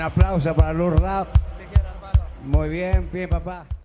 aplauso para Luz Rap. Muy bien, pie papá.